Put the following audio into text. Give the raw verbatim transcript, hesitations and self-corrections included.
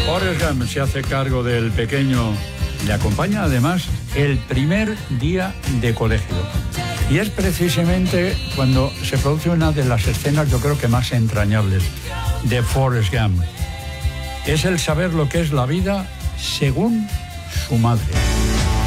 Forrest Gump se hace cargo del pequeño. Le acompaña además el primer día de colegio. Y es precisamente cuando se produce una de las escenas, yo creo que más entrañables, de Forrest Gump. Es el saber lo que es la vida según su madre.